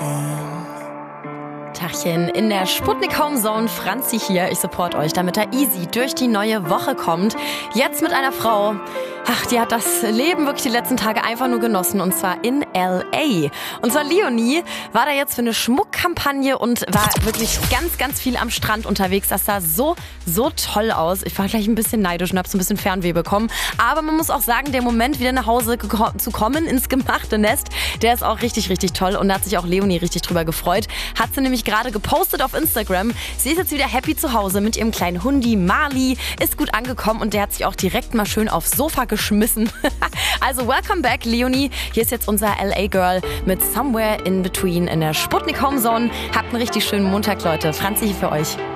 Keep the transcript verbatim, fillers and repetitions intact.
Tachchen in der Sputnik Home Zone. Franzi hier. Ich support euch, damit er easy durch die neue Woche kommt. Jetzt mit einer Frau. Ach, die hat das Leben wirklich die letzten Tage einfach nur genossen. Und zwar in L A. Und zwar Leonie war da jetzt für eine Schmuckkampagne und war wirklich ganz, ganz viel am Strand unterwegs. Das sah so, so toll aus. Ich war gleich ein bisschen neidisch und habe so ein bisschen Fernweh bekommen. Aber man muss auch sagen, der Moment, wieder nach Hause geko- zu kommen, ins gemachte Nest, der ist auch richtig, richtig toll. Und da hat sich auch Leonie richtig drüber gefreut. Hat sie nämlich gerade gepostet auf Instagram. Sie ist jetzt wieder happy zu Hause mit ihrem kleinen Hundi Marley. Ist gut angekommen und der hat sich auch direkt mal schön aufs Sofa geschmissen. Also welcome back, Leonie. Hier ist jetzt unser L A-Girl mit Somewhere in Between in der Sputnik Home Zone. Habt einen richtig schönen Montag, Leute. Franzi hier für euch.